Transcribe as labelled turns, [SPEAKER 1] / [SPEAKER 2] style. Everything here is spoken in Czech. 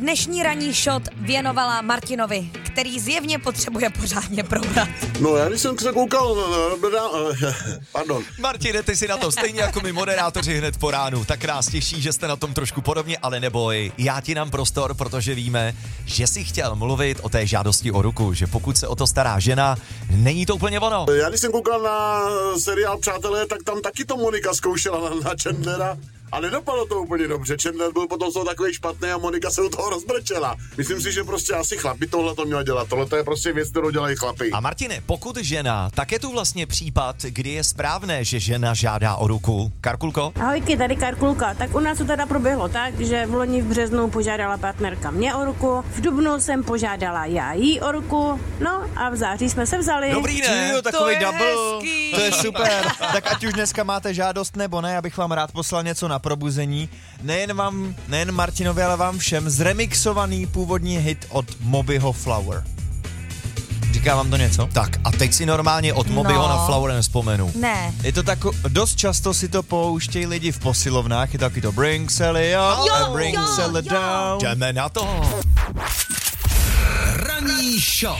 [SPEAKER 1] dnešní ranní shot věnovala Martinovi, který zjevně potřebuje pořádně probrat.
[SPEAKER 2] No já když jsem se koukal, pardon.
[SPEAKER 3] Martine, ty si na to stejně jako my moderátoři hned po ránu. Tak nás těší, že jste na tom trošku podobně, ale neboj, já ti dám prostor, protože víme, že jsi chtěl mluvit o té žádosti o ruku, že pokud se o to stará žena, není to úplně ono.
[SPEAKER 2] Já když jsem koukal na seriál Přátelé, tak tam taky to Monika zkoušela na Chandlera. A nedopadlo to úplně dobře. Chandler byl potom takový špatný a Monika se u toho rozbrečela. Myslím si, že prostě asi chlapi tohle to měla dělat. Tohle je prostě věc, kterou dělají chlapi.
[SPEAKER 3] A Martine, pokud žena, tak je tu vlastně případ, kdy je správné, že žena žádá o ruku. Karkulko?
[SPEAKER 4] Ahojky, tady Karkulka. Tak u nás to teda proběhlo tak, že v loni v březnu požádala partnerka mě o ruku, v dubnu jsem požádala já jí o ruku, no a v září jsme se vzali.
[SPEAKER 3] Dobrý, ne?
[SPEAKER 5] Jo, takový
[SPEAKER 1] To je
[SPEAKER 5] double.
[SPEAKER 1] hezký.
[SPEAKER 5] To je super. Tak ať už dneska máte žádost nebo ne, abych vám rád poslal něco na probuzení. Nejen Martinovi, ale vám všem zremixovaný původní hit od Mobyho Flower. Říká vám to něco?
[SPEAKER 3] Tak a teď si normálně od Mobyho na Flower nevzpomenu.
[SPEAKER 1] Ne.
[SPEAKER 5] Je to dost často si to pouštějí lidi v posilovnách, je taky to Bring Sally up and bring Sally down.
[SPEAKER 3] Jdeme na to.
[SPEAKER 6] Ranní shot.